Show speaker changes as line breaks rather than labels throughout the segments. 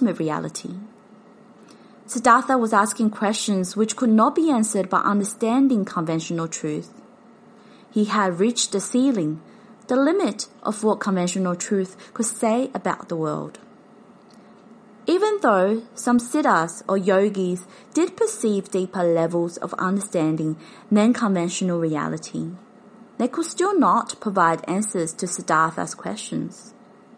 ultimate reality. Siddhartha was asking questions which could not be answered by understanding conventional truth. He had reached the ceiling, the limit of what conventional truth could say about the world. Even though some siddhas or yogis did perceive deeper levels of understanding than conventional reality, they could still not provide answers to Siddhartha's questions.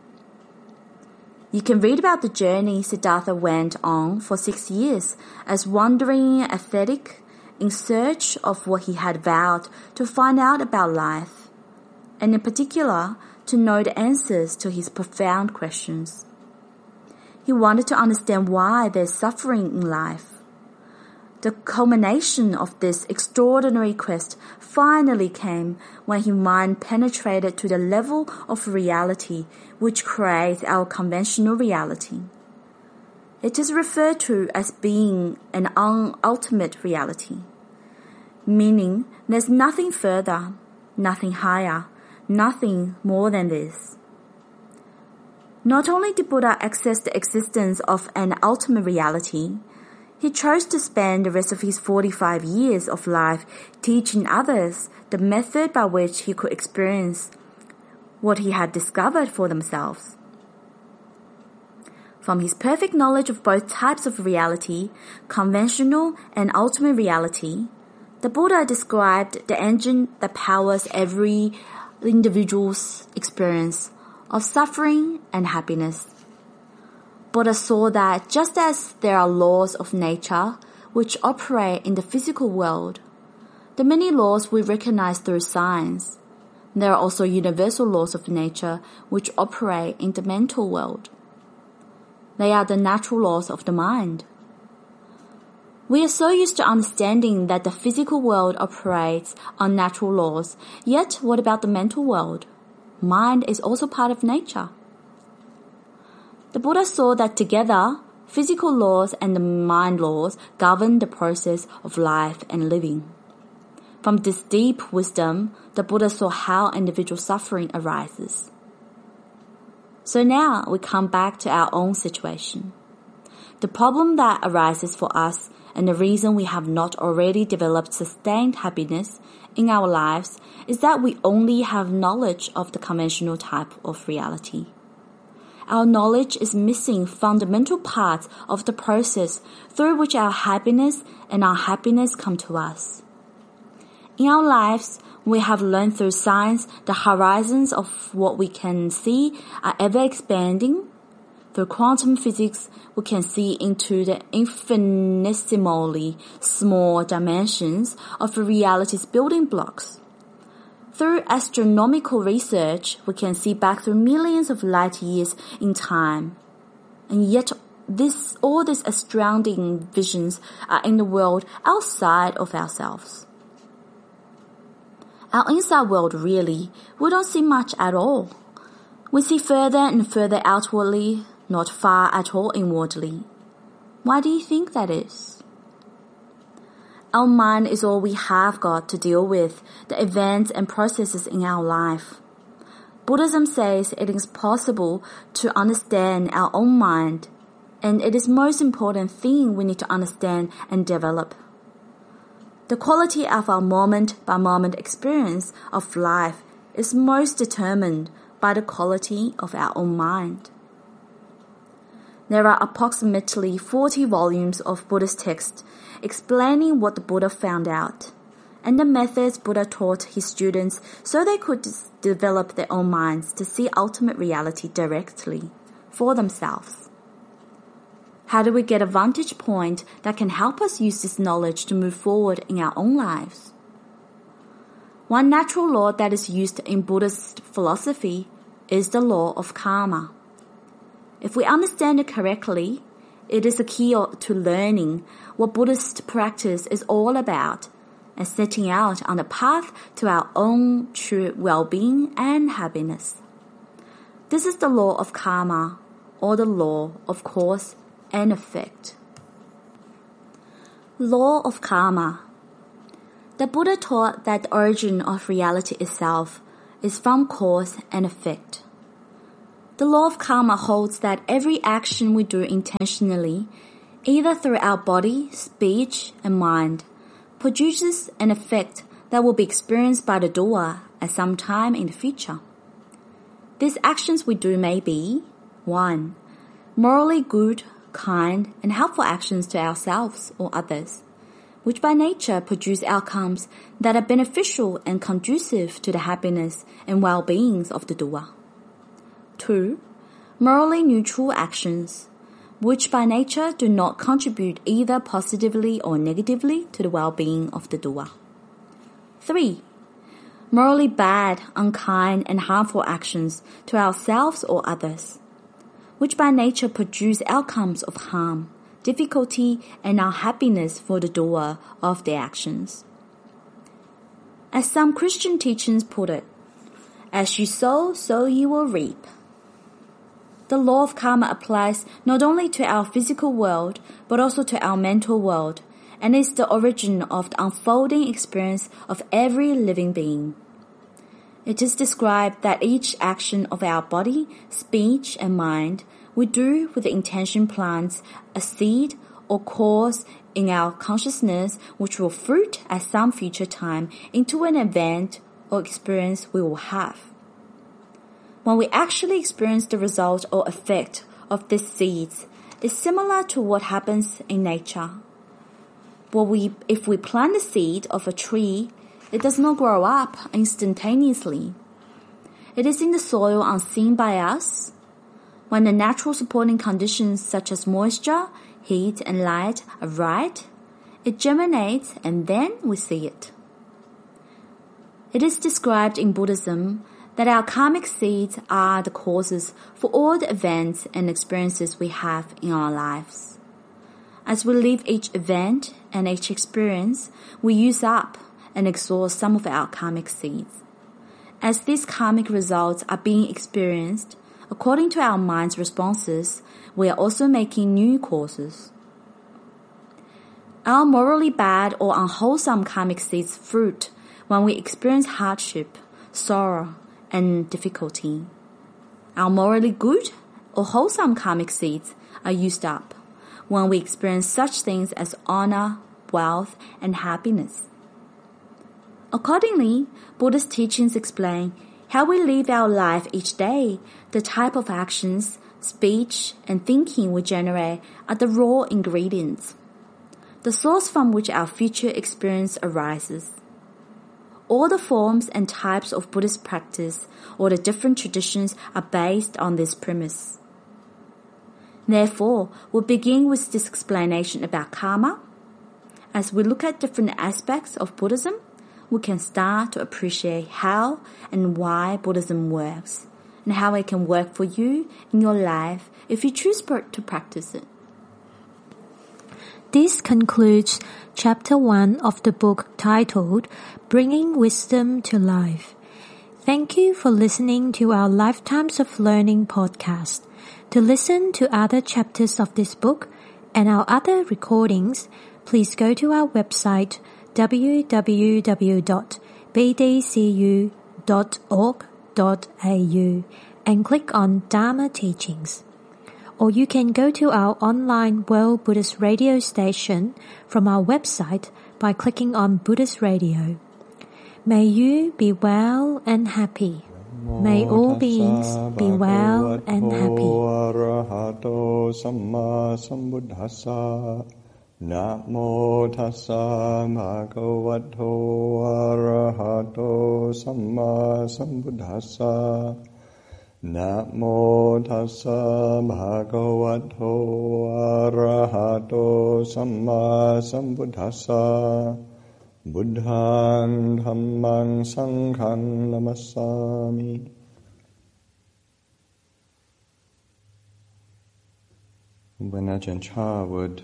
You can read about the journey Siddhartha went on for 6 years as wandering ascetic in search of what he had vowed to find out about life, and in particular to know the answers to his profound questions. He wanted to understand why there's suffering in life. The culmination of this extraordinary quest finally came when his mind penetrated to the level of reality which creates our conventional reality. It is referred to as being an ultimate reality, meaning there's nothing further, nothing higher, nothing more than this. Not only did Buddha access the existence of an ultimate reality, he chose to spend the rest of his 45 years of life teaching others the method by which he could experience what he had discovered for themselves. From his perfect knowledge of both types of reality, conventional and ultimate reality, the Buddha described the engine that powers every individual's experience of suffering and happiness. Buddha saw that just as there are laws of nature which operate in the physical world, the many laws we recognize through science, there are also universal laws of nature which operate in the mental world. They are the natural laws of the mind. We are so used to understanding that the physical world operates on natural laws, yet what about the mental world? Mind is also part of nature. The Buddha saw that together, physical laws and the mind laws govern the process of life and living. From this deep wisdom, the Buddha saw how individual suffering arises. So now we come back to our own situation. The problem that arises for us and the reason we have not already developed sustained happiness in our lives is that we only have knowledge of the conventional type of reality. Our knowledge is missing fundamental parts of the process through which our happiness and unhappiness come to us. In our lives, we have learned through science the horizons of what we can see are ever expanding. Through quantum physics, we can see into the infinitesimally small dimensions of a reality's building blocks. Through astronomical research, we can see back through millions of light years in time. And yet, all these astounding visions are in the world outside of ourselves. Our inside world really, we don't see much at all. We see further and further outwardly, not far at all inwardly. Why do you think that is? Our mind is all we have got to deal with the events and processes in our life. Buddhism says it is possible to understand our own mind, and it is the most important thing we need to understand and develop. The quality of our moment-by-moment experience of life is most determined by the quality of our own mind. There are approximately 40 volumes of Buddhist texts explaining what the Buddha found out, and the methods Buddha taught his students so they could develop their own minds to see ultimate reality directly for themselves. How do we get a vantage point that can help us use this knowledge to move forward in our own lives? One natural law that is used in Buddhist philosophy is the law of karma. If we understand it correctly, it is a key to learning what Buddhist practice is all about and setting out on the path to our own true well-being and happiness. This is the law of karma, or the law of cause and effect. Law of karma. The Buddha taught that the origin of reality itself is from cause and effect. The law of karma holds that every action we do intentionally, either through our body, speech, and mind, produces an effect that will be experienced by the doer at some time in the future. These actions we do may be 1. Morally good, kind, and helpful actions to ourselves or others, which by nature produce outcomes that are beneficial and conducive to the happiness and well-being of the doer. 2. Morally neutral actions, which by nature do not contribute either positively or negatively to the well-being of the doer. 3. Morally bad, unkind, and harmful actions to ourselves or others, which by nature produce outcomes of harm, difficulty, and unhappiness for the doer of their actions. As some Christian teachings put it, as you sow, so you will reap. The law of karma applies not only to our physical world, but also to our mental world, and is the origin of the unfolding experience of every living being. It is described that each action of our body, speech, and mind we do with the intention plants a seed or cause in our consciousness which will fruit at some future time into an event or experience we will have. When we actually experience the result or effect of these seeds, it's similar to what happens in nature. If we plant the seed of a tree, it does not grow up instantaneously. It is in the soil unseen by us. When the natural supporting conditions such as moisture, heat, and light are right, it germinates and then we see it. It is described in Buddhism that our karmic seeds are the causes for all the events and experiences we have in our lives. As we live each event and each experience, we use up and exhaust some of our karmic seeds. As these karmic results are being experienced, according to our mind's responses, we are also making new causes. Our morally bad or unwholesome karmic seeds fruit when we experience hardship, sorrow, and difficulty. Our morally good or wholesome karmic seeds are used up when we experience such things as honor, wealth, and happiness. Accordingly, Buddhist teachings explain how we live our life each day. The type of actions, speech, and thinking we generate are the raw ingredients, the source from which our future experience arises. All the forms and types of Buddhist practice or the different traditions are based on this premise. Therefore, we'll begin with this explanation about karma. As we look at different aspects of Buddhism, we can start to appreciate how and why Buddhism works, and how it can work for you in your life if you choose to practice it.
This concludes Chapter 1 of the book titled Bringing Wisdom to Life. Thank you for listening to our Lifetimes of Learning podcast. To listen to other chapters of this book and our other recordings, please go to our website www.bdcu.org.au and click on Dharma Teachings. Or you can go to our online World Buddhist Radio station from our website by clicking on Buddhist Radio. May you be well and happy. May all beings be well and happy.
Namo tassa bhagavato arahato samma sambuddhassa. Namo tassa bhagavato arahato samma sambuddhassa. Buddhaṃ dhammaṃ saṅghaṃ namassāmi. When Ajahn Chah would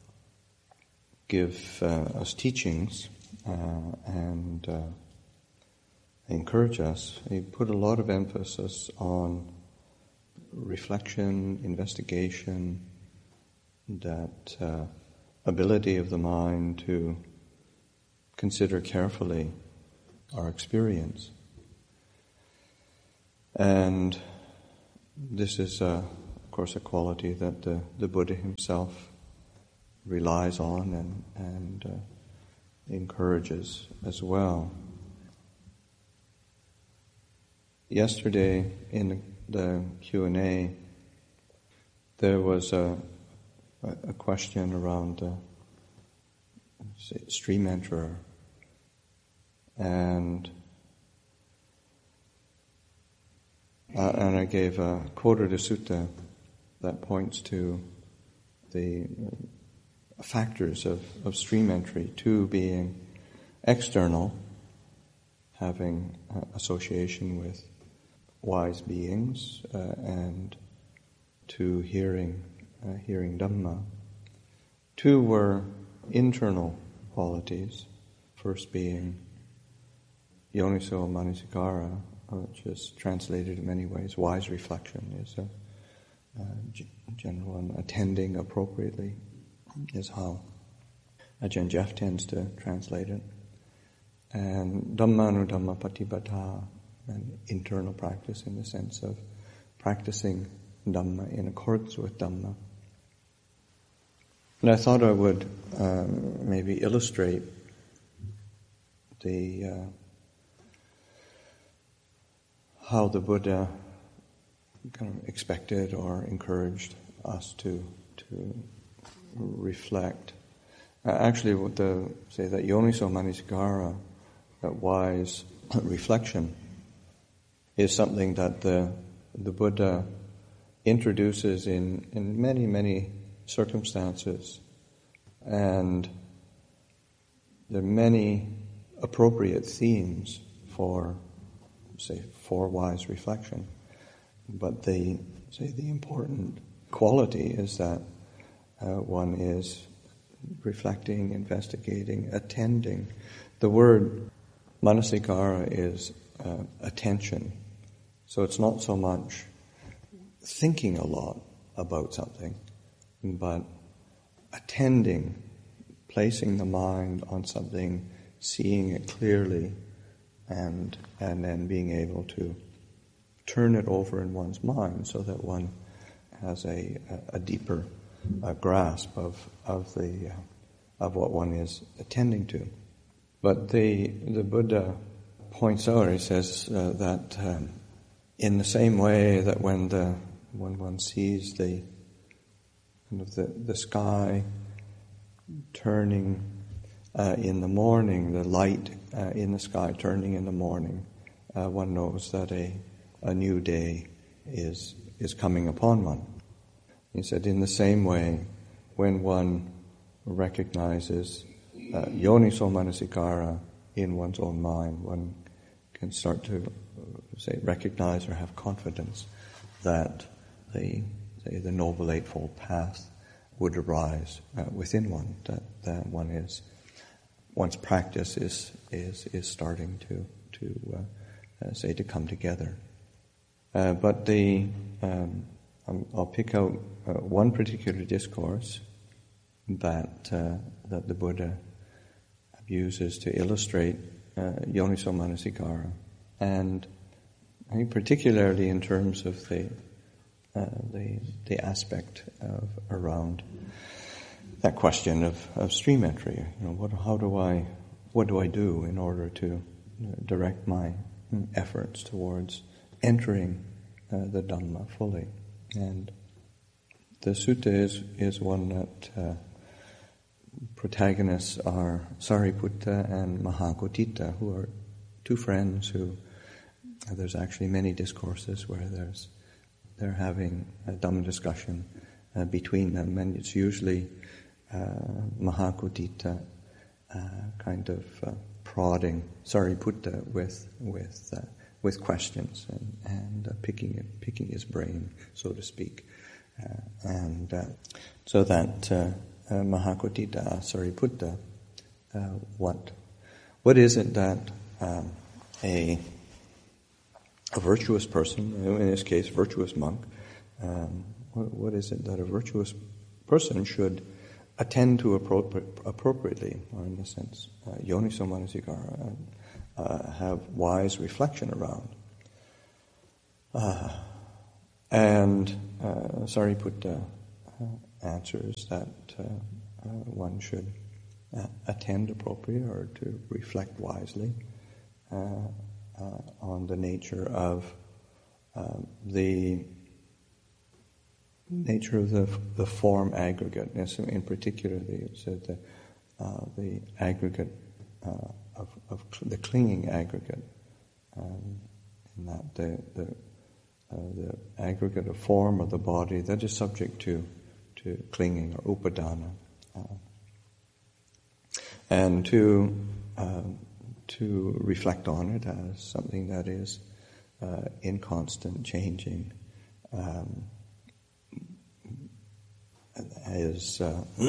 give us teachings and encourage us, he put a lot of emphasis on reflection, investigation, that ability of the mind to consider carefully our experience. And This is, of course, a quality that the Buddha himself relies on and encourages as well. Yesterday in the Q&A, there was a question around stream enterer, and I gave quoted a sutta that points to the factors of stream entry, two being external, having association with wise beings, and two, hearing Dhamma. Two were internal qualities, first being Yoniso Manasikara, which is translated in many ways. Wise reflection is a general, and attending appropriately is how Ajahn Jeff tends to translate it. And Dhammanu Dhamma Patibhata, an internal practice in the sense of practicing Dhamma in accordance with Dhamma. And I thought I would maybe illustrate how the Buddha kind of expected or encouraged us to reflect. Actually, that Yoniso Manasikara, that wise reflection, is something that the Buddha introduces in many, many circumstances, and there are many appropriate themes for wise reflection. But the important quality is that one is reflecting, investigating, attending. The word manasikara is attention. So it's not so much thinking a lot about something, but attending, placing the mind on something, seeing it clearly, and then being able to turn it over in one's mind so that one has a deeper grasp of what one is attending to. But the Buddha points out, he says that in the same way that when one sees the sky turning in the morning, the light in the sky turning in the morning, one knows that a new day is coming upon one. He said, in the same way, when one recognizes yoniso manasikara in one's own mind, one can start to recognize or have confidence that the Noble Eightfold Path would arise within one, that one's practice is starting to come together. But I'll pick out one particular discourse that the Buddha uses to illustrate yoniso manasikara, and I think particularly in terms of the aspect of around that question of stream entry. What do I do in order to direct my efforts towards entering the Dhamma fully? And the sutta is one that protagonists are Sariputta and Mahakotthita, who are two friends who there's actually many discourses where they're having a Dhamma discussion between them, and it's usually Mahakotthita kind of prodding Sariputta with questions and picking his brain, so to speak, and so that Mahakotthita asks Sariputta, what is it that a virtuous person, in this case, virtuous monk, what is it that a virtuous person should attend to appropriately, or in the sense, yoniso manasikara, have wise reflection around? And Sariputta answers that one should attend appropriately or to reflect wisely on the nature of the form aggregate. And so in particular, they said the aggregate of the clinging aggregate, in that the aggregate of form of the body that is subject to clinging or upadana, and to reflect on it as something that is inconstant, changing, is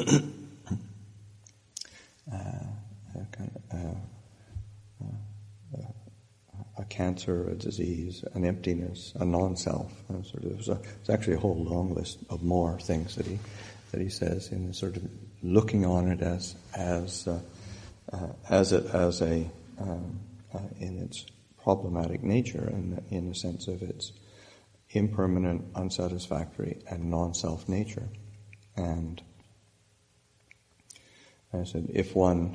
a cancer, a disease, an emptiness, a non-self. There's actually a whole long list of more things that he says in sort of looking on it as in its problematic nature, and in the sense of its impermanent, unsatisfactory, and non-self nature. And I said, if one,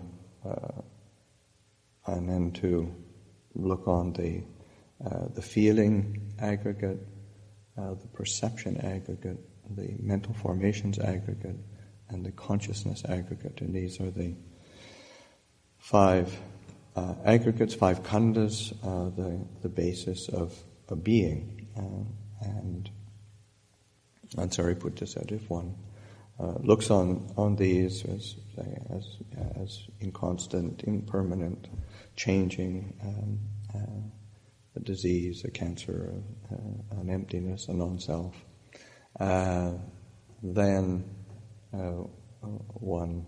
and then to look on the feeling aggregate, the perception aggregate, the mental formations aggregate, and the consciousness aggregate. And these are the 5 aggregates, 5 khandas, the basis of a being. And Sariputta said, if one looks on these as inconstant, impermanent, changing, a disease, a cancer, an emptiness, a non-self, then one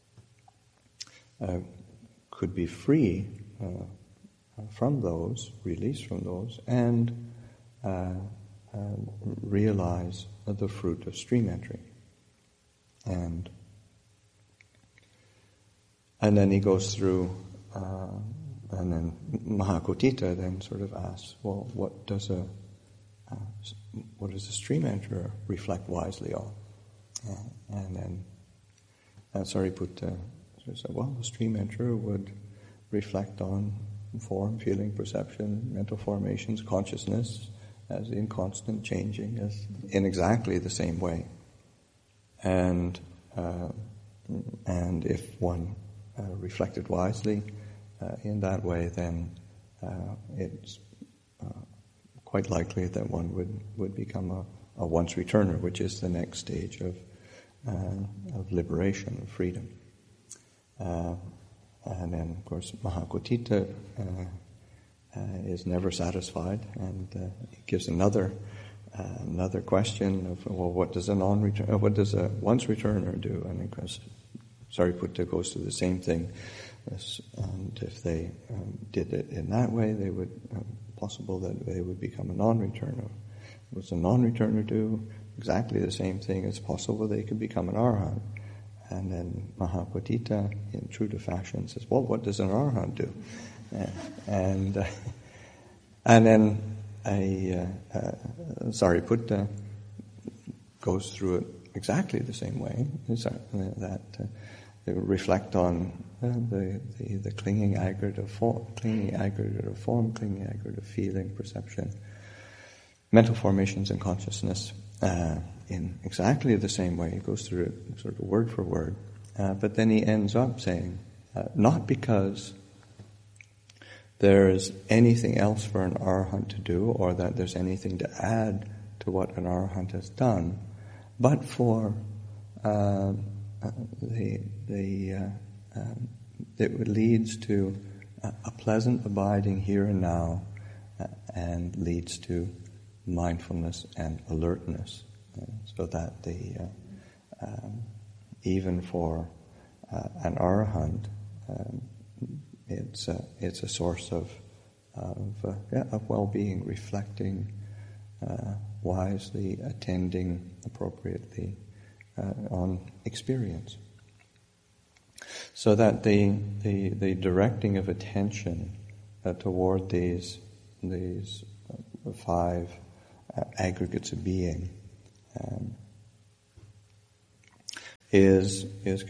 could be free from those, released from those, and realize the fruit of stream entry. And then he goes through, and then Mahakotita then sort of asks, well, what does a stream enterer reflect wisely on? And then Sariputta said, well, the stream enterer would reflect on form, feeling, perception, mental formations, consciousness as inconstant, changing, as in exactly the same way. And if one reflected wisely in that way, then it's quite likely that one would become a once returner, which is the next stage of liberation, of freedom. And then, of course, Mahakotita is never satisfied, and he gives another question of, well, what does a once returner do? And of course, Sariputta goes through the same thing. And if they did it in that way, they would possible that they would become a non-returner. What does a non-returner do? Exactly the same thing. It's possible they could become an arhat. And then Mahakotita, in true to fashion, says, well, what does an arhat do? And then Sariputta goes through it exactly the same way. That they reflect on the clinging aggregate of form, clinging aggregate of feeling, perception, mental formations, and consciousness. In exactly the same way. He goes through it sort of word for word. But then he ends up saying, not because there is anything else for an arhat to do, or that there's anything to add to what an arhat has done, but for it leads to a pleasant abiding here and now, and leads to mindfulness and alertness. So that even for an arhat, it's a source of well-being, reflecting wisely, attending appropriately on experience. So that the directing of attention toward these 5 aggregates of being, is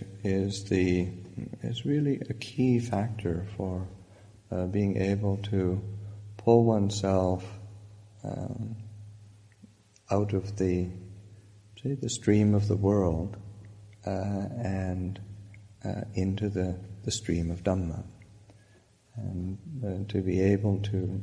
really a key factor for being able to pull oneself out of the stream of the world and into the stream of Dhamma, and to be able to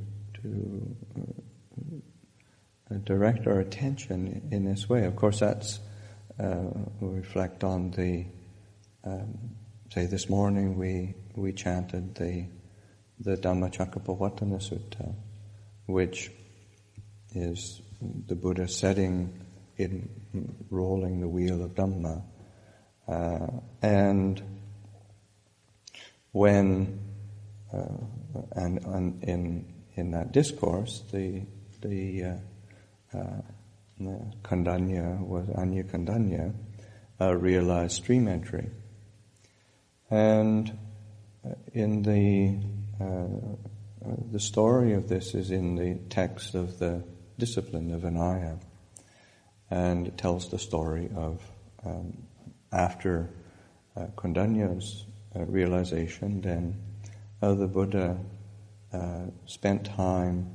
direct our attention in this way. Of course, that's we reflect on the say this morning we chanted the Dhammacakkappavattana Sutta, which is the Buddha rolling the wheel of Dhamma, and when and in that discourse the Kandanya was Anya Kandanya realized stream entry, and in the story of this is in the text of the discipline of Vinaya, and it tells the story of after Kondanya's realization, then the Buddha spent time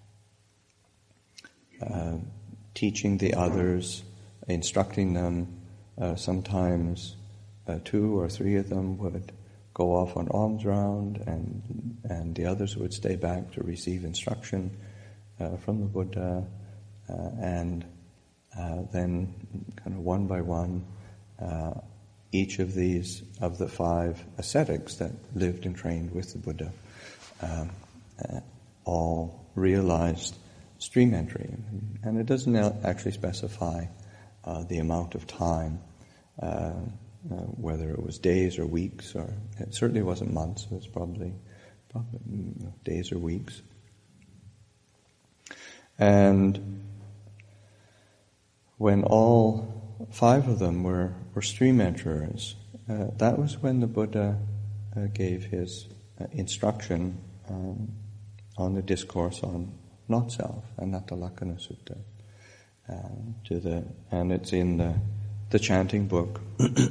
teaching the others, instructing them. Sometimes 2 or 3 of them would go off on alms round, and the others would stay back to receive instruction from the Buddha, and then kind of one by one, each of these, of the 5 ascetics that lived and trained with the Buddha, all realized stream entry. And it doesn't actually specify the amount of time, whether it was days or weeks, or it certainly wasn't months. It was probably days or weeks. And when all 5 of them were stream enterers, that was when the Buddha gave his instruction on the discourse on not self, Anatta Lakkhana Sutta, and it's in the chanting book,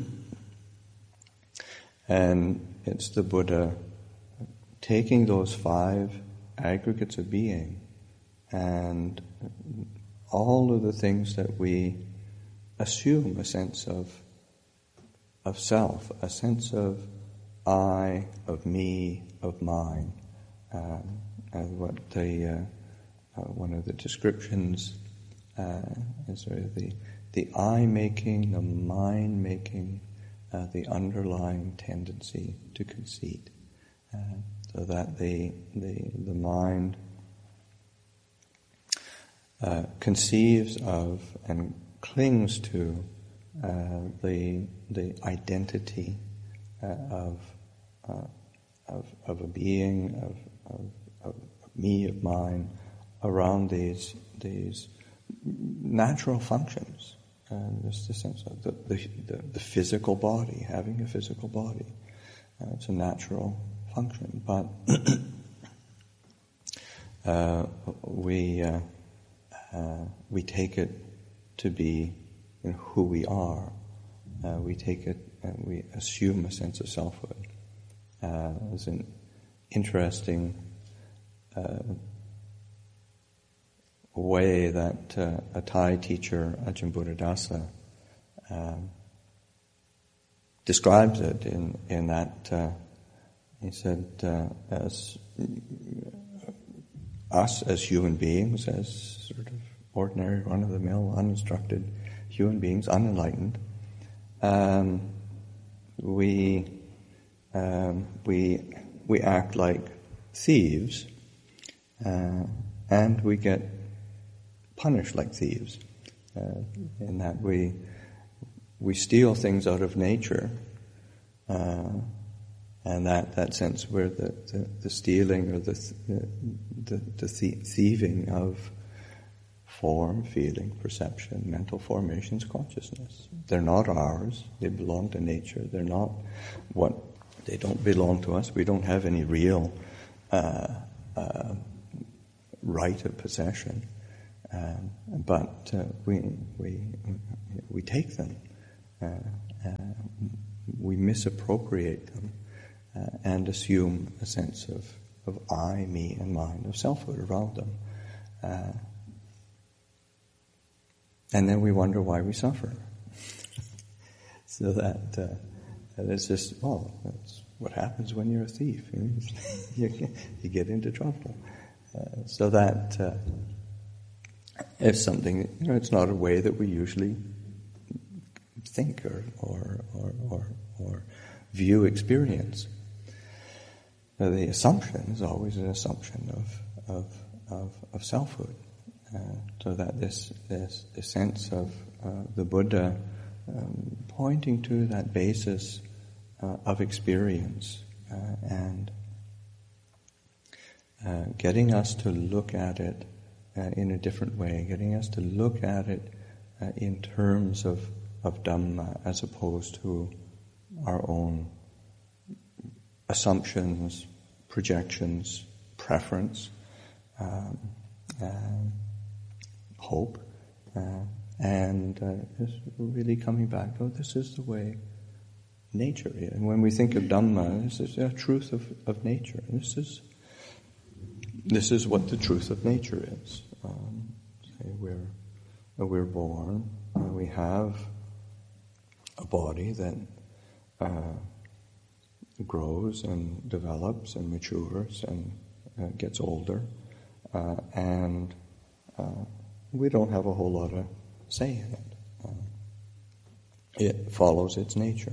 and it's the Buddha taking those 5 aggregates of being and all of the things that we assume a sense of self, a sense of I, of me, of mine, and what one of the descriptions is sort of the I-making, the mind-making, the underlying tendency to conceit, so that the mind conceives of and clings to the identity of a being, of me, of mine, around these natural functions. There's the sense of the physical body, having a physical body. It's a natural function, but we take it to be who we are. We take it and we assume a sense of selfhood. There's an interesting way that a Thai teacher, Ajahn Buddhadasa, describes it in that he said, as us as human beings, as sort of ordinary, run-of-the-mill, uninstructed human beings, unenlightened, we act like thieves, and we get punished like thieves, in that we steal things out of nature, and that sense where the stealing or the thieving of form, feeling, perception, mental formations, consciousness. They're not ours. They belong to nature. They're not they don't belong to us. We don't have any real right of possession. but we take them, we misappropriate them, and assume a sense of I, me, and mine, of selfhood around them. And then we wonder why we suffer. So that it's just, that's what happens when you're a thief. You get into trouble. So that if something, it's not a way that we usually think or view experience. The assumption is always an assumption of selfhood. So that this sense of the Buddha pointing to that basis of experience and getting us to look at it in a different way, getting us to look at it in terms of Dhamma as opposed to our own assumptions, projections, preference, hope, and just really coming back, this is the way nature is. And when we think of Dhamma, this is a truth of nature. This is what the truth of nature is. We're born, we have a body that grows and develops and matures and gets older, and we don't have a whole lot of say in it. It follows its nature.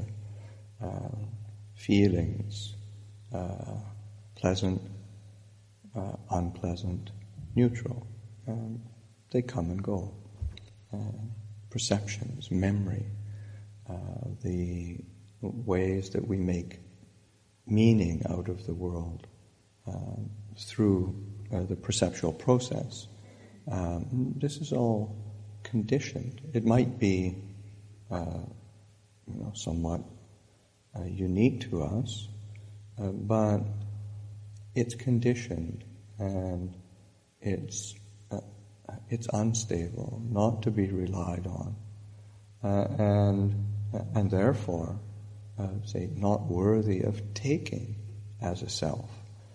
Feelings, pleasant, unpleasant, neutral, they come and go. Perceptions, memory, the ways that we make meaning out of the world through the perceptual process. This is all conditioned. It might be, somewhat unique to us, but it's conditioned and it's unstable, not to be relied on, and therefore, not worthy of taking as a self.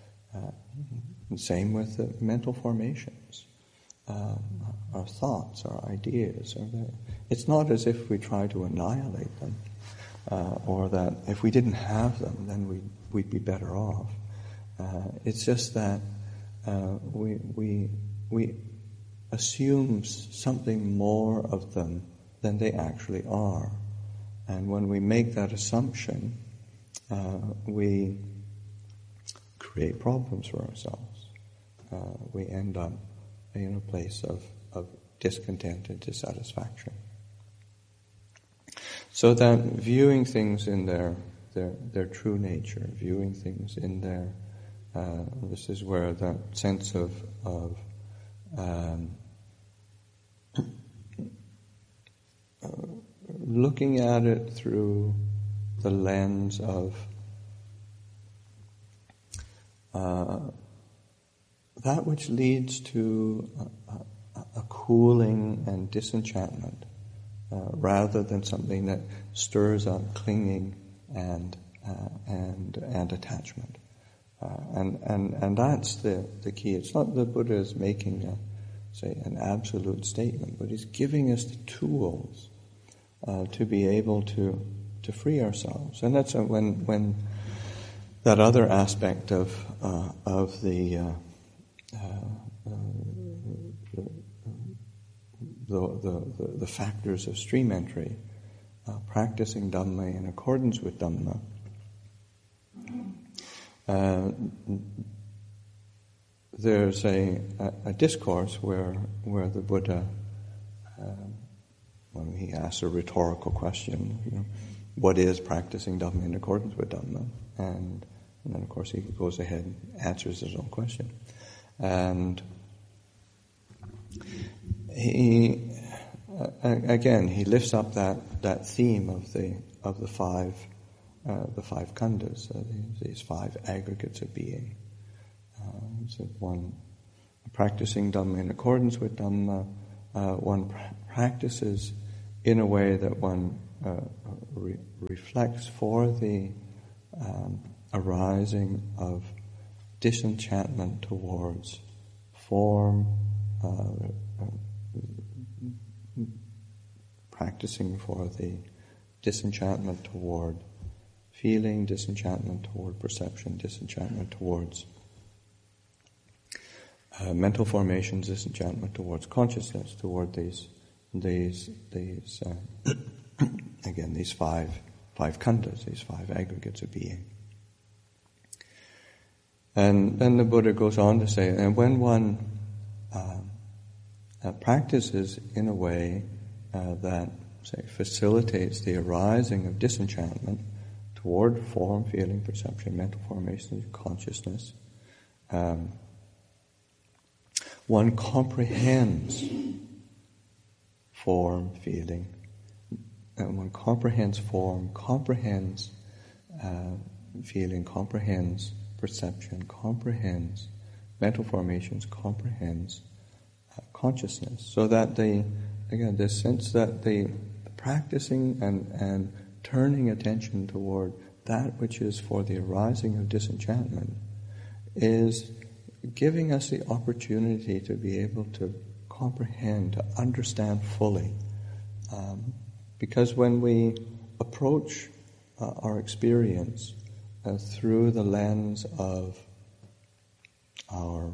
Same with the mental formations. Our thoughts, our ideas, it's not as if we try to annihilate them, or that if we didn't have them, then we'd be better off. It's just that we assume something more of them than they actually are, and when we make that assumption, we create problems for ourselves. We end up in a place of discontent and dissatisfaction. So that viewing things in their true nature, viewing things in their, this is where that sense of looking at it through the lens of that which leads to a cooling and disenchantment, rather than something that stirs up clinging and attachment, and that's the key. It's not the Buddha is making an absolute statement, but he's giving us the tools to be able to free ourselves, and that's when that other aspect of the factors of stream entry, practicing Dhamma in accordance with Dhamma. There's a discourse where the Buddha, when he asks a rhetorical question, what is practicing Dhamma in accordance with Dhamma? And then, of course, he goes ahead and answers his own question. And he lifts up that theme of the five khandhas, these five aggregates of being. So one practicing Dhamma in accordance with Dhamma, one practices in a way that one reflects for the arising of disenchantment towards form, practicing for the disenchantment toward feeling, disenchantment toward perception, disenchantment towards mental formations, disenchantment towards consciousness, toward these again, these five khandhas, these five aggregates of being. And then the Buddha goes on to say, and when one practices in a way that, say, facilitates the arising of disenchantment toward form, feeling, perception, mental formations, consciousness, one comprehends form, feeling, and one comprehends form, comprehends feeling, comprehends perception, comprehends mental formations, comprehends consciousness. So that this sense that the practicing and turning attention toward that which is for the arising of disenchantment is giving us the opportunity to be able to comprehend, to understand fully. Because when we approach our experience through the lens of our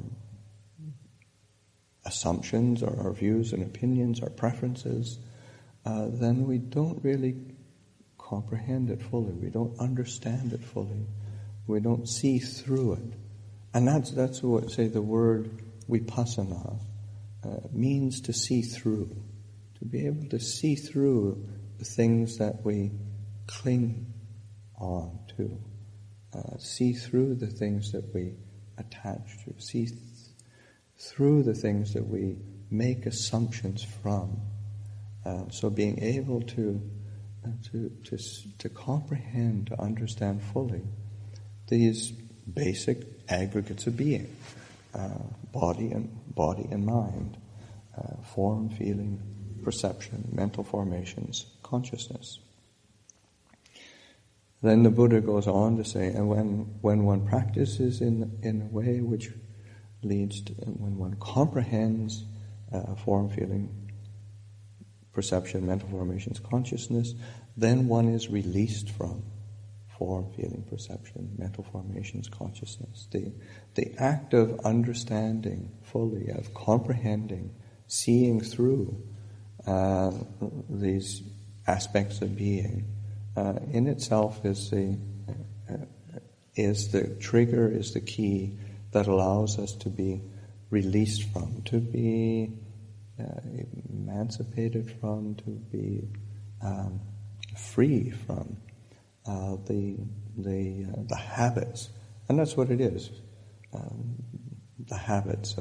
assumptions or our views and opinions, our preferences, then we don't really comprehend it fully. We don't understand it fully. We don't see through it. And that's what, say, the word vipassana means, to see through. To be able to see through the things that we cling on to. See through the things that we attach to. See through the things that we make assumptions from. So being able to comprehend, to understand fully these basic aggregates of being, body and mind, form, feeling, perception, mental formations, consciousness. Then the Buddha goes on to say, and when one practices in a way which leads to, when one comprehends form, feeling, perception, mental formations, consciousness, then one is released from form, feeling, perception, mental formations, consciousness. The act of understanding fully, of comprehending, seeing through these aspects of being, in itself is the trigger, is the key that allows us to be released from, to be emancipated from, to be free from the habits, and that's what it is. The habits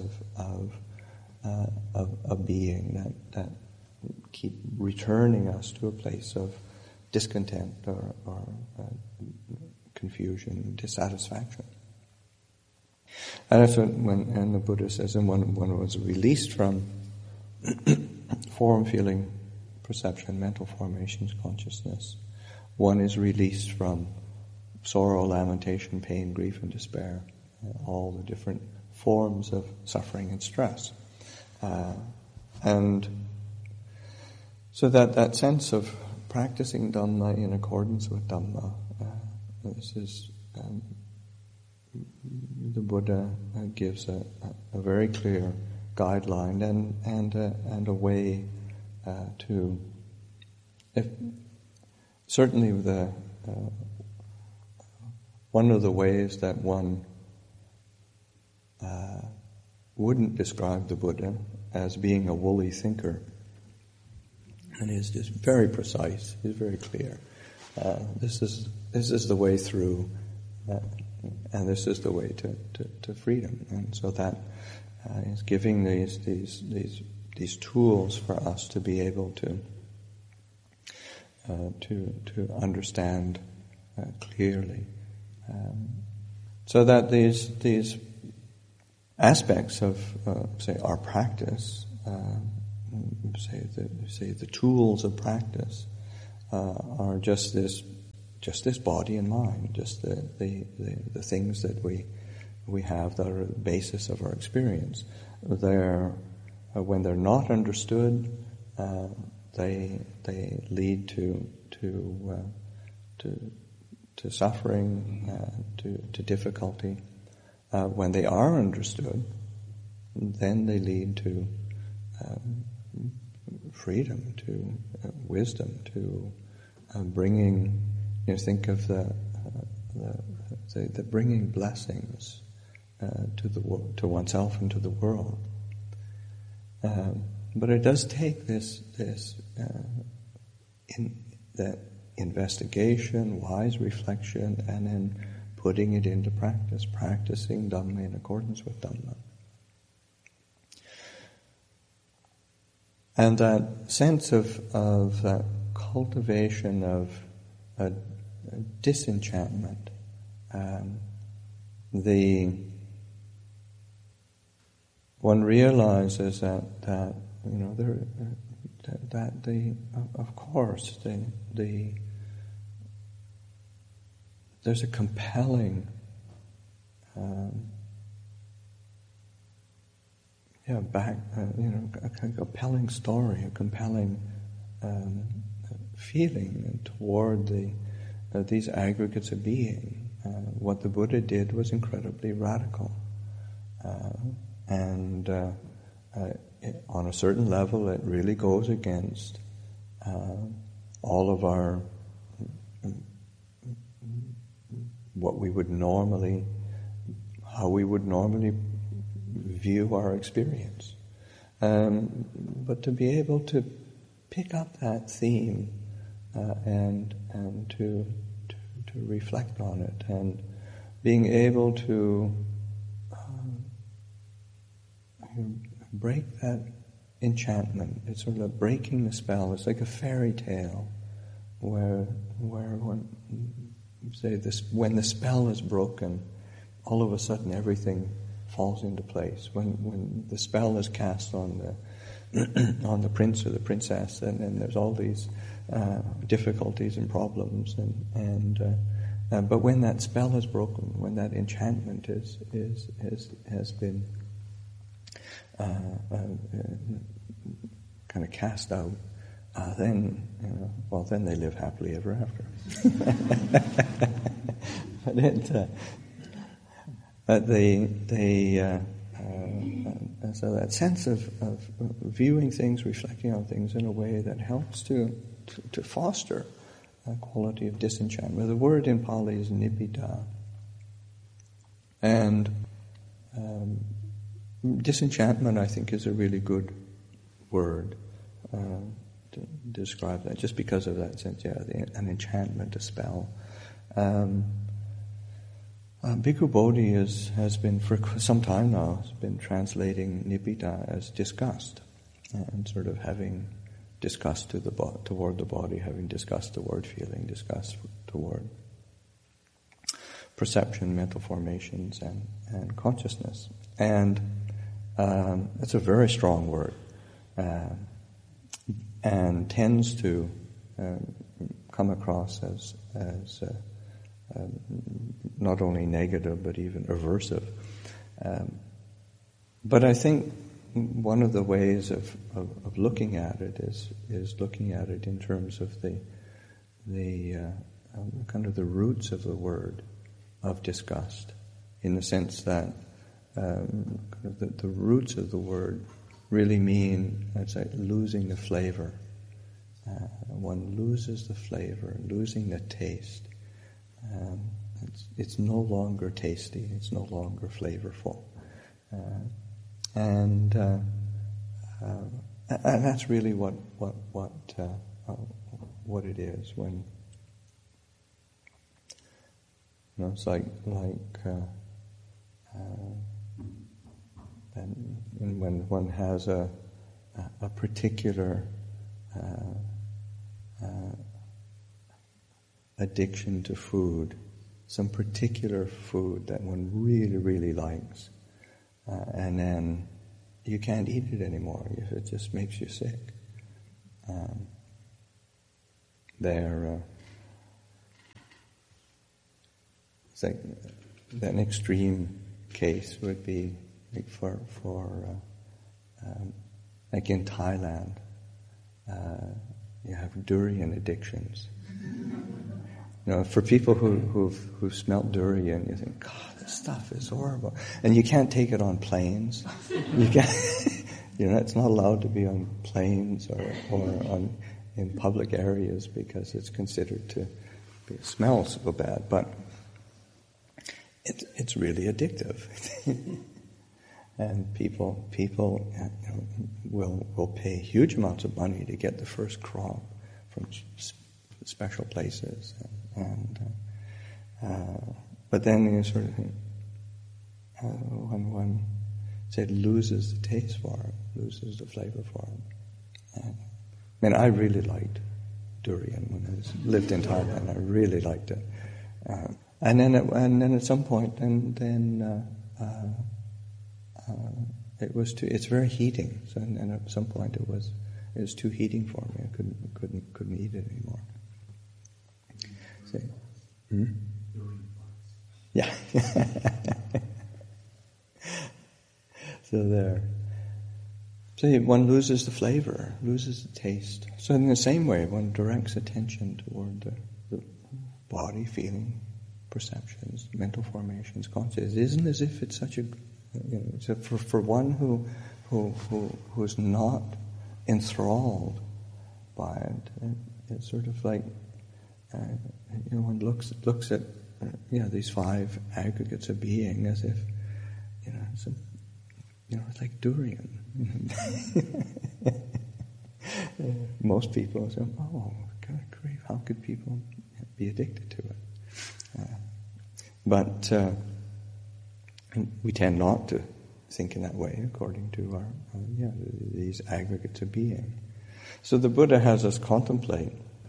of being that keep returning us to a place of discontent or confusion, dissatisfaction. And that's when the Buddha says, and when one was released from form, feeling, perception, mental formations, consciousness, one is released from sorrow, lamentation, pain, grief, and despair, all the different forms of suffering and stress. And so that sense of practicing Dhamma in accordance with Dhamma, this is, the Buddha gives a very clear guideline and a way to, certainly one of the ways that one wouldn't describe the Buddha as being a woolly thinker, and is just very precise, is very clear. This is the way through, and this is the way to freedom. And so that is giving these tools for us to be able to understand clearly, so that these aspects of, say, our practice, say the tools of practice, are just this body and mind, just the things that we have that are the basis of our experience. When they're not understood, they lead to suffering, to difficulty. When they are understood, then they lead to freedom, to wisdom, to bringing. Think of the bringing blessings to oneself and to the world. But it does take this that investigation, wise reflection, and then putting it into practice, practicing Dhamma in accordance with Dhamma. And that sense of that cultivation of a disenchantment, one realizes that of course there's a compelling a compelling story, a compelling feeling toward these aggregates of being. What the Buddha did was incredibly radical, and on a certain level, it really goes against all of our how we would normally view our experience. But to be able to pick up that theme and to reflect on it, and being able to break that enchantment. It's sort of breaking the spell. It's like a fairy tale where when the spell is broken, all of a sudden everything falls into place. When the spell is cast on the prince or the princess, and then there's all these difficulties and problems, but when that spell is broken, when that enchantment has been kind of cast out, then they live happily ever after. So that sense of viewing things, reflecting on things in a way that helps to foster a quality of disenchantment. The word in Pali is nibbida, and disenchantment, I think, is a really good word to describe that, just because of that sense, an enchantment, a spell. Bhikkhu Bodhi has been, for some time now, has been translating nibbida as disgust, and sort of having disgust toward the body, having disgust toward feeling, disgust toward perception, mental formations, and consciousness. And it's a very strong word, and tends to come across as not only negative but even aversive. But I think one of the ways of looking at it is looking at it in terms of the kind of the roots of the word of disgust, in the sense that kind of the roots of the word really mean, it's like losing the flavor. One loses the flavor, losing the taste. It's no longer tasty. It's no longer flavorful, and that's really what it is. When it's like when one has a particular addiction to food, some particular food that one really, really likes, and then you can't eat it anymore. It just makes you sick. It's like an extreme case would be like for like in Thailand, you have durian addictions. For people who've smelt durian, you think, God, this stuff is horrible, and you can't take it on planes. You can't. It's not allowed to be on planes or in public areas because it's considered to smell so bad. But it's really addictive, and people will pay huge amounts of money to get the first crop from special places, but then you sort of think, when one loses the taste for it, loses the flavor for it. I really liked durian when I lived in Thailand. I really liked it, and then at some point, it's very heating. So and at some point it was too heating for me. I couldn't eat it anymore. Yeah. So there. So one loses the flavor, loses the taste. So in the same way, one directs attention toward the body, feeling, perceptions, mental formations, consciousness. It isn't as if it's such a, for one who's not enthralled by it, it's sort of like, one looks at these five aggregates of being as if it's like durian. Most people say, "Oh, God, grief! How could people be addicted to it?" But we tend not to think in that way, according to our these aggregates of being. So the Buddha has us contemplate.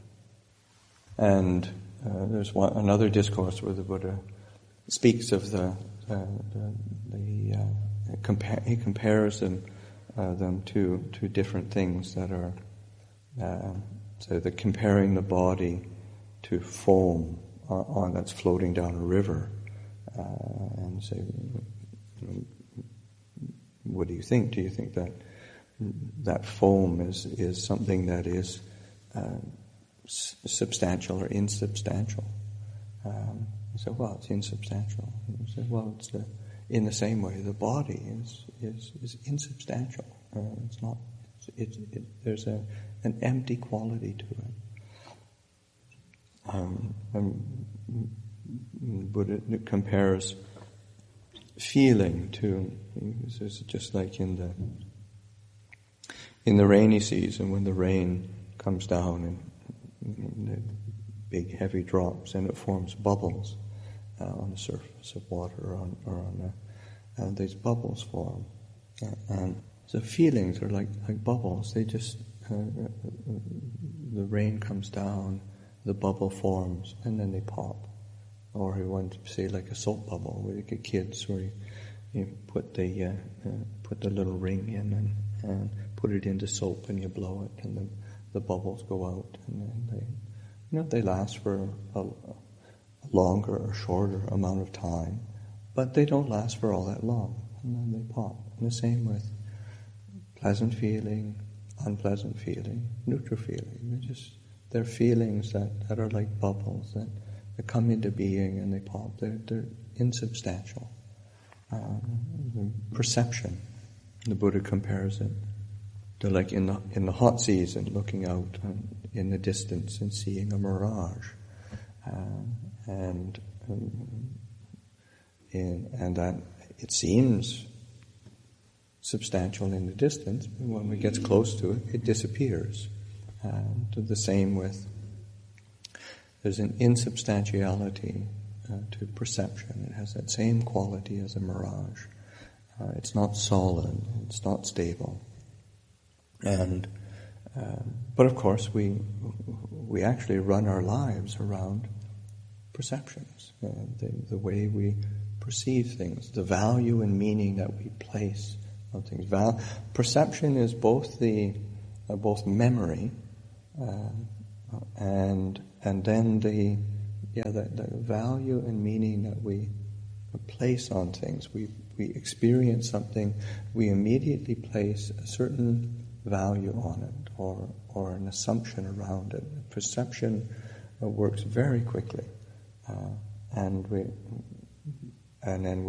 And there's another discourse where the Buddha speaks of he compares them to different things that are so the comparing the body to foam that's floating down a river, and say, what do you think? Do you think that foam is something that is substantial or insubstantial? You say, well, it's insubstantial. You say, well, it's in the same way the body is insubstantial. It's not. There's an empty quality to it. Buddha compares feeling to, just like in the rainy season when the rain comes down and the big heavy drops and it forms bubbles on the surface of water and these bubbles form, and so feelings are like bubbles. They just the rain comes down, the bubble forms, and then they pop. Or you want to say like a soap bubble, where you get kids where you put the little ring in and put it into soap and you blow it and the bubbles go out, and then they last for a longer or shorter amount of time, but they don't last for all that long, and then they pop. And the same with pleasant feeling, unpleasant feeling, neutral feeling. They're feelings that are like bubbles that come into being and they pop. They're insubstantial. Perception, the Buddha compares it to like in the hot season, looking out in the distance and seeing a mirage, and that it seems substantial in the distance, but when it gets close to it, it disappears. The same with, there's an insubstantiality to perception. It has that same quality as a mirage. It's not solid, it's not stable. And but of course we actually run our lives around perceptions, the way we perceive things, the value and meaning that we place on things. Perception is both both memory and then the value and meaning that we place on things. We experience something, we immediately place a certain value on it or an assumption around it. Perception works very quickly, and then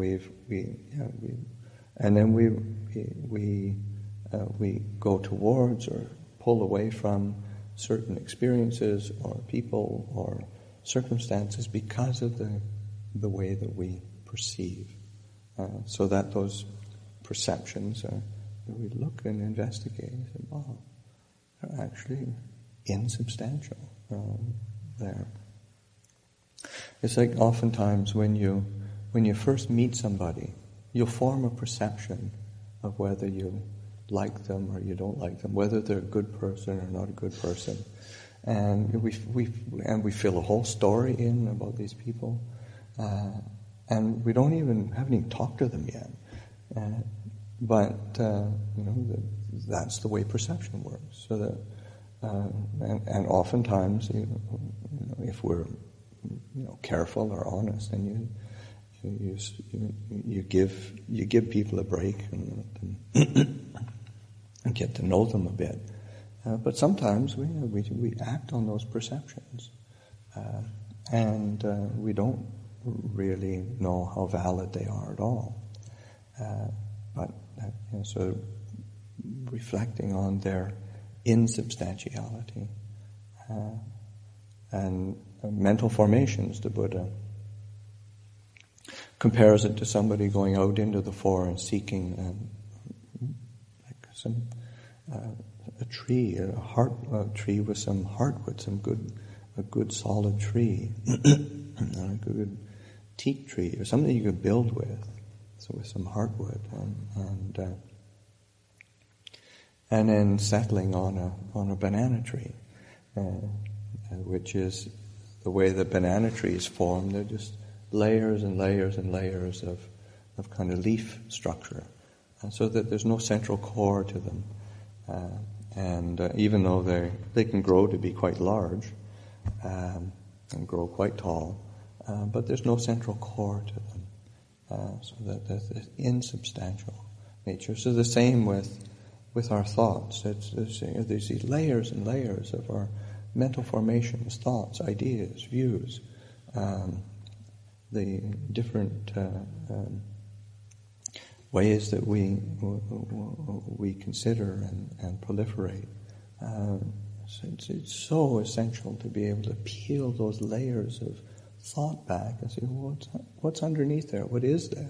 we go towards or pull away from certain experiences or people or circumstances because of the way that we perceive. So that those perceptions we look and investigate and say, wow, they're actually insubstantial there. It's like oftentimes when you first meet somebody, you'll form a perception of whether you like them or you don't like them, whether they're a good person or not a good person. And we fill a whole story in about these people, and we haven't even talked to them yet. But that's the way perception works. So that, and oftentimes, if we're careful or honest, and you give people a break and get to know them a bit. But sometimes we act on those perceptions, and we don't really know how valid they are at all. So reflecting on their insubstantiality and mental formations, the Buddha compares it to somebody going out into the forest seeking a tree, a tree with some heartwood, a good solid tree, a good teak tree, or something you could build with. So with some heartwood, and then settling on a banana tree, which is the way the banana trees form. They're just layers and layers and layers of kind of leaf structure, so that there's no central core to them. And even though they can grow to be quite large and grow quite tall, but there's no central core to them. So that there's this insubstantial nature. So the same with our thoughts. There's these layers and layers of our mental formations, thoughts, ideas, views, the different ways that we consider and proliferate. So it's so essential to be able to peel those layers of thought back and say, well, what's underneath there? What is there?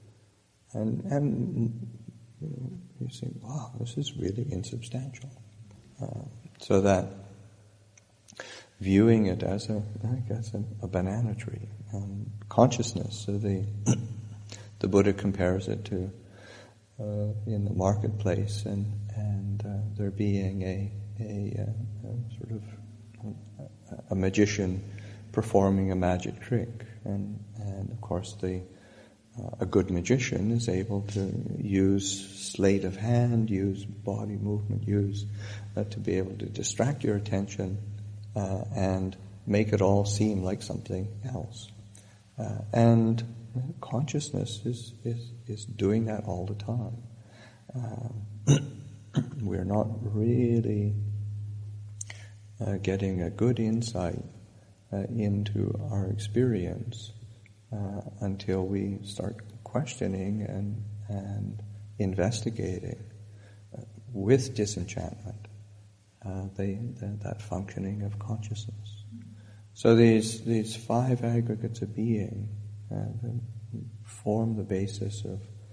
And you say, wow, this is really insubstantial. So that viewing it as a banana tree, consciousness. So the Buddha compares it to in the marketplace and there being a sort of a magician performing a magic trick, and of course a good magician is able to use sleight of hand, use body movement, use to be able to distract your attention and make it all seem like something else. And consciousness is doing that all the time. We're not really getting a good insight into our experience until we start questioning and investigating with disenchantment that functioning of consciousness. So these five aggregates of being form the basis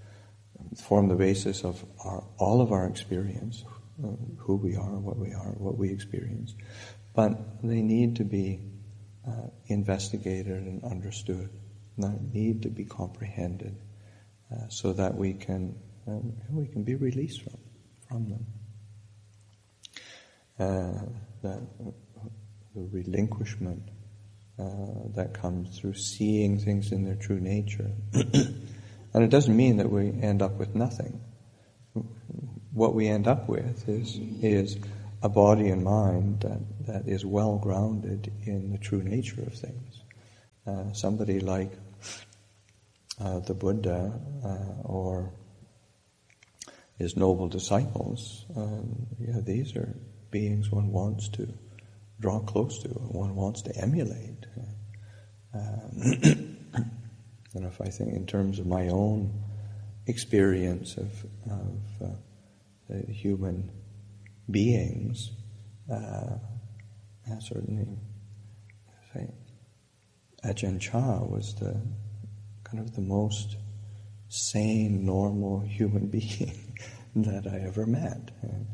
of all of our experience, who we are, what we experience. But they need to be investigated and understood. They need to be comprehended, so that we can be released from them. The relinquishment that comes through seeing things in their true nature. And it doesn't mean that we end up with nothing. What we end up with is a body and mind that is well grounded in the true nature of things. Somebody like the Buddha or his noble disciples, these are beings one wants to draw close to, one wants to emulate. And if I think in terms of my own experience of the human beings, certainly, Ajahn Chah was the kind of the most sane, normal human being that I ever met.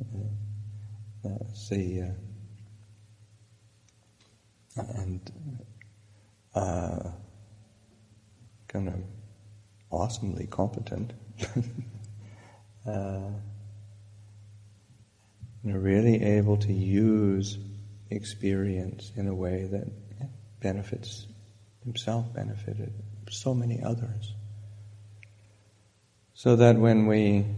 Kind of awesomely competent. Really able to use experience in a way that benefits himself, benefited so many others. So that when we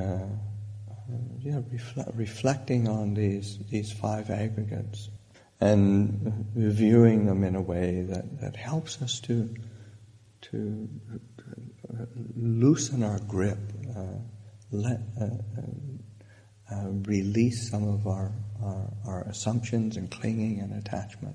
reflecting on these five aggregates and viewing them in a way that helps us to loosen our grip, release some of our assumptions and clinging and attachment.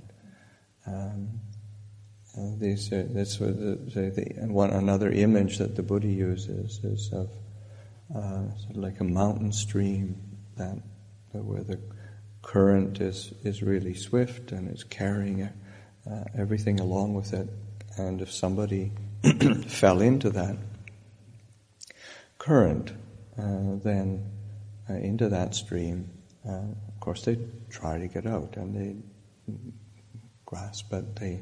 Another image that the Buddha uses is of sort of like a mountain stream where the current is really swift and is carrying everything along with it. And if somebody fell into that current, then into that stream, of course they try to get out and they grasp at the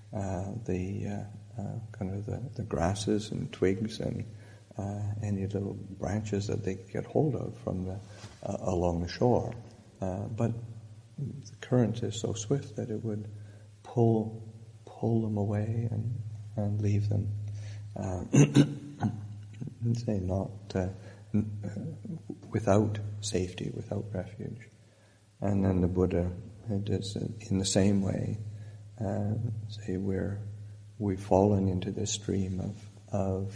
grasses and twigs and any little branches that they get hold of from along the shore. But the current is so swift that it would pull them away and leave them, without safety, without refuge. And then the Buddha does in the same way. We've fallen into this stream of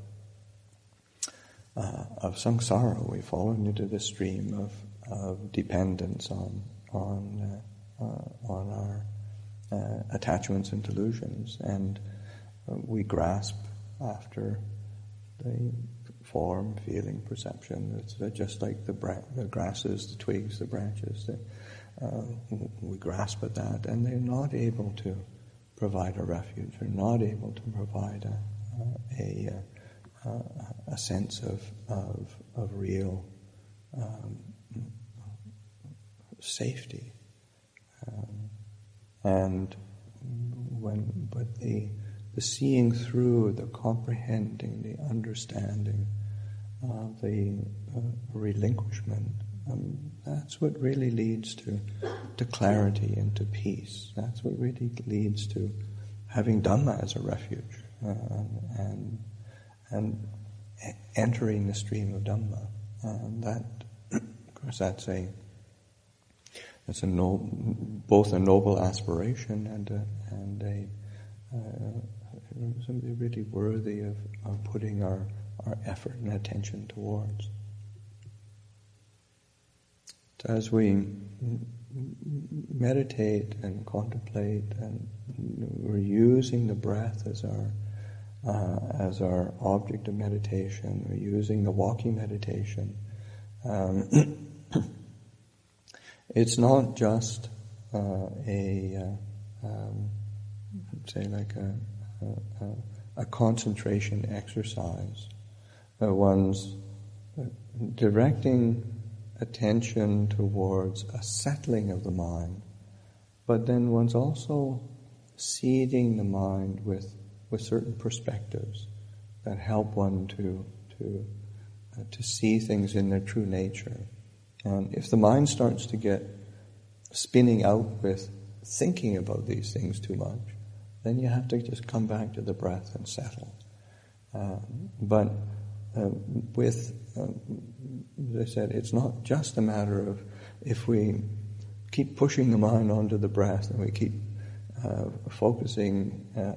samsara. We've fallen into this stream of dependence on our attachments and delusions, and we grasp after the form, feeling, perception. It's just like the grasses, the twigs, the branches. We grasp at that, and they're not able to provide a refuge. They're not able to provide a sense of real safety. But the seeing through, the comprehending, the understanding, the relinquishment, that's what really leads to clarity and to peace. That's what really leads to having Dhamma as a refuge and entering the stream of Dhamma. And that, of course, that's both a noble aspiration and something really worthy of putting our effort and attention towards. So as we meditate and contemplate, and we're using the breath as our object of meditation, we're using the walking meditation. It's not just a concentration exercise. One's directing attention towards a settling of the mind, but then one's also seeding the mind with certain perspectives that help one to see things in their true nature. And if the mind starts to get spinning out with thinking about these things too much, then you have to just come back to the breath and settle. But as I said, it's not just a matter of if we keep pushing the mind onto the breath and we keep focusing